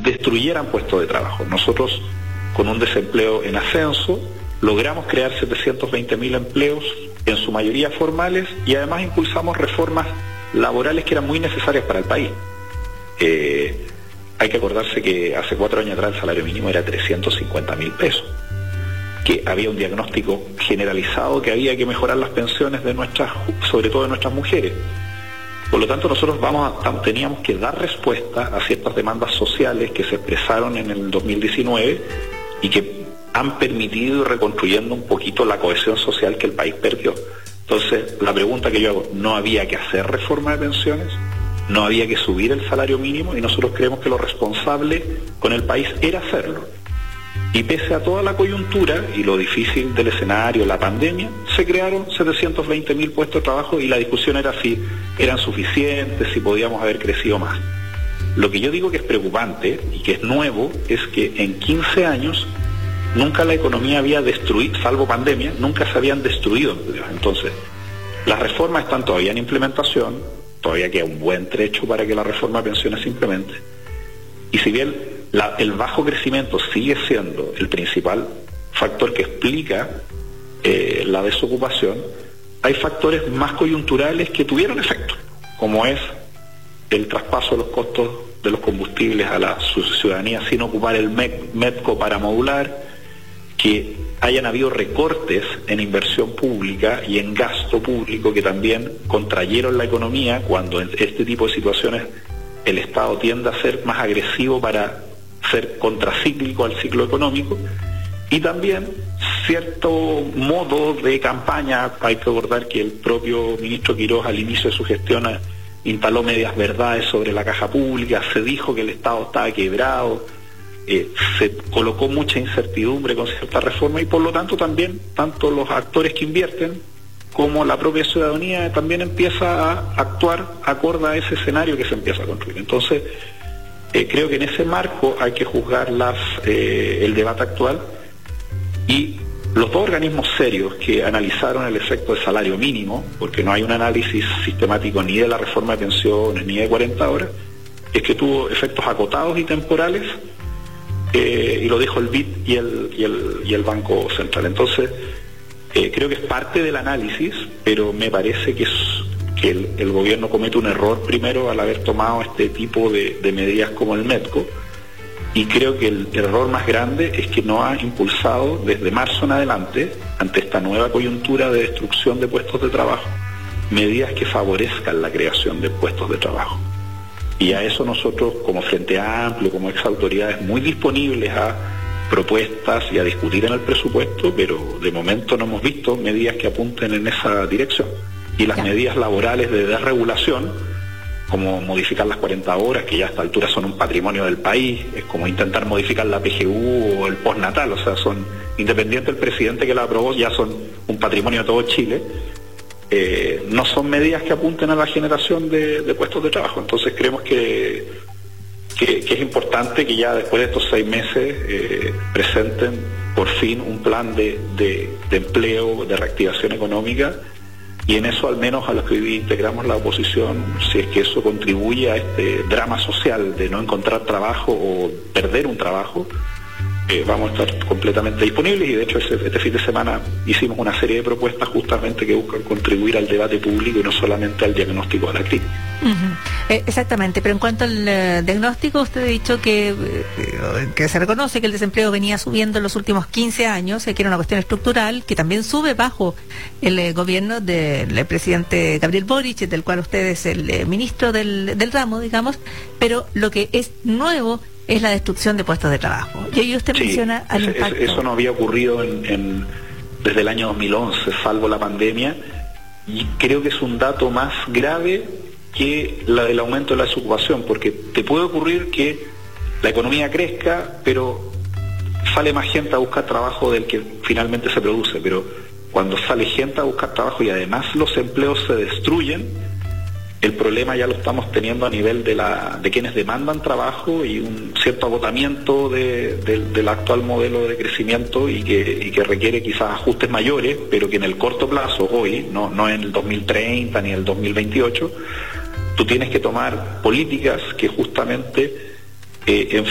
destruyeran puestos de trabajo. Nosotros, con un desempleo en ascenso, logramos crear 720.000 empleos, en su mayoría formales, y además impulsamos reformas laborales que eran muy necesarias para el país. Hay que acordarse que hace 4 años atrás el salario mínimo era 350.000 pesos, que había un diagnóstico generalizado que había que mejorar las pensiones de sobre todo de nuestras mujeres. Por lo tanto, nosotros teníamos que dar respuesta a ciertas demandas sociales que se expresaron en el 2019 y que han permitido ir reconstruyendo un poquito la cohesión social que el país perdió. Entonces, la pregunta que yo hago, ¿no había que hacer reforma de pensiones? ¿No había que subir el salario mínimo? Y nosotros creemos que lo responsable con el país era hacerlo. Y pese a toda la coyuntura y lo difícil del escenario, la pandemia, se crearon 720.000 puestos de trabajo y la discusión era si eran suficientes, si podíamos haber crecido más. Lo que yo digo que es preocupante y que es nuevo es que en 15 años nunca la economía había destruido, salvo pandemia, nunca se habían destruido empleos. Entonces, las reformas están todavía en implementación, todavía queda un buen trecho para que la reforma de pensiones se implemente. Y si bien el bajo crecimiento sigue siendo el principal factor que explica la desocupación, hay factores más coyunturales que tuvieron efecto, como es el traspaso de los costos de los combustibles a la ciudadanía sin ocupar el MEDCO para modular, que hayan habido recortes en inversión pública y en gasto público que también contrayeron la economía, cuando en este tipo de situaciones el Estado tiende a ser más agresivo para ser contracíclico al ciclo económico, y también cierto modo de campaña. Hay que recordar que el propio ministro Quirós al inicio de su gestión instaló medias verdades sobre la caja pública, se dijo que el Estado estaba quebrado, se colocó mucha incertidumbre con cierta reforma, y por lo tanto también tanto los actores que invierten como la propia ciudadanía también empieza a actuar acorde a ese escenario que se empieza a construir. Entonces, creo que en ese marco hay que juzgar el debate actual, y los dos organismos serios que analizaron el efecto del salario mínimo, porque no hay un análisis sistemático ni de la reforma de pensiones ni de 40 horas, es que tuvo efectos acotados y temporales, y lo dijo el BID y el Banco Central. Entonces, creo que es parte del análisis, pero me parece que el gobierno comete un error primero al haber tomado este tipo de medidas como el MEDCO, y creo que el error más grande es que no ha impulsado desde marzo en adelante, ante esta nueva coyuntura de destrucción de puestos de trabajo, medidas que favorezcan la creación de puestos de trabajo. Y a eso nosotros, como Frente Amplio, como exautoridades, muy disponibles a propuestas y a discutir en el presupuesto, pero de momento no hemos visto medidas que apunten en esa dirección. Y las medidas laborales de desregulación, como modificar las 40 horas, que ya a esta altura son un patrimonio del país, es como intentar modificar la PGU o el postnatal, o sea, son, independiente del presidente que la aprobó, ya son un patrimonio de todo Chile. No son medidas que apunten a la generación de puestos de trabajo. Entonces creemos que es importante que ya después de estos 6 meses presenten por fin un plan de empleo, de reactivación económica, y en eso al menos a los que hoy integramos la oposición, si es que eso contribuye a este drama social de no encontrar trabajo o perder un trabajo, vamos a estar completamente disponibles. Y de hecho este fin de semana hicimos una serie de propuestas justamente que buscan contribuir al debate público y no solamente al diagnóstico de la crisis. Exactamente, pero en cuanto al diagnóstico, usted ha dicho que se reconoce que el desempleo venía subiendo en los últimos 15 años, que era una cuestión estructural, que también sube bajo el gobierno del presidente Gabriel Boric, del cual usted es el ministro del ramo, digamos, pero lo que es nuevo es la destrucción de puestos de trabajo. Y ahí usted menciona al impacto. Eso no había ocurrido desde el año 2011, salvo la pandemia, y creo que es un dato más grave que la del aumento de la desocupación, porque te puede ocurrir que la economía crezca, pero sale más gente a buscar trabajo del que finalmente se produce. Pero cuando sale gente a buscar trabajo y además los empleos se destruyen, el problema ya lo estamos teniendo a nivel de quienes demandan trabajo y un cierto agotamiento del actual modelo de crecimiento, y que requiere quizás ajustes mayores, pero que en el corto plazo, hoy, no en el 2030 ni en el 2028, tú tienes que tomar políticas que justamente